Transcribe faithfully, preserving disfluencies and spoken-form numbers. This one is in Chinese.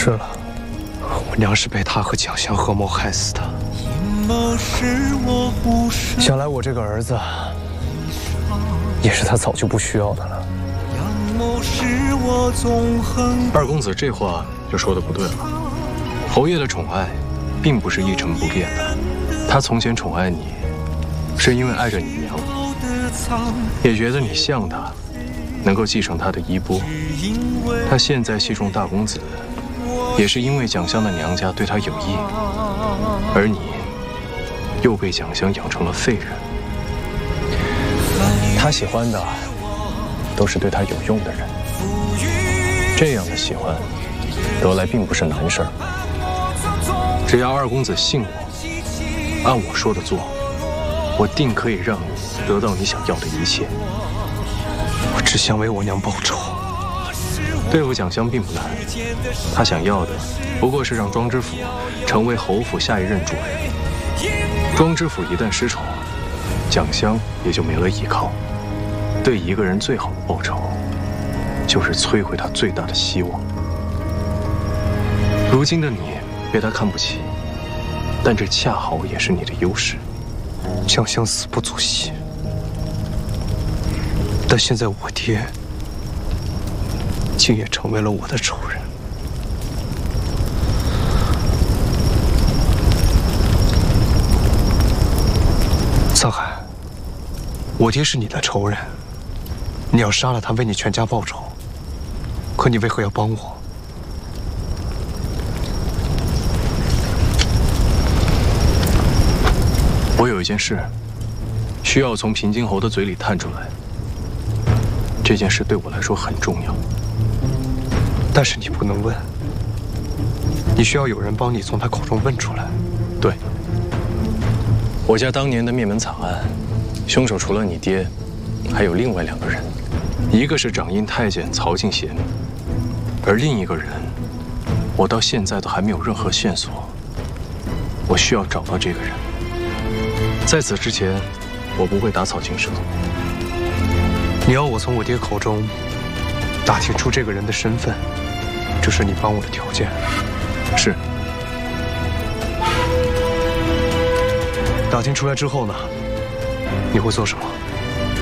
是了，我娘是被他和蒋香合谋害死的。想来我这个儿子，也是他早就不需要的了。 二公子这话就说的不对了。侯爷的宠爱，并不是一成不变的。他从前宠爱你，是因为爱着你娘，也觉得你像他，能够继承他的衣钵。他现在器重大公子，也是因为蒋香的娘家对他有意，而你又被蒋香养成了废人。 他喜欢的都是对他有用的人，这样的喜欢得来并不是难事儿。 只要二公子信我，按我说的做，我定可以让你得到你想要的一切。 我只想为我娘报仇。 对付蒋香并不难，他想要的不过是让庄知府成为侯府下一任主人。庄知府一旦失宠，蒋香也就没了依靠。对一个人最好的报仇，就是摧毁他最大的希望。如今的你被他看不起，但这恰好也是你的优势。 蒋香死不足惜，但现在我爹竟也成为了我的仇人。沧海，我爹是你的仇人，你要杀了他，为你全家报仇。可你为何要帮我？ 我有一件事，需要从平津侯的嘴里探出来。这件事对我来说很重要， 但是你不能问，你需要有人帮你从他口中问出来。 对，我家当年的灭门惨案，凶手除了你爹，还有另外两个人，一个是掌印太监曹敬贤，而另一个人，我到现在都还没有任何线索。我需要找到这个人。在此之前，我不会打草惊蛇。 你要我从我爹口中打听出这个人的身份，这是你帮我的条件。 是。 打听出来之后呢？你会做什么？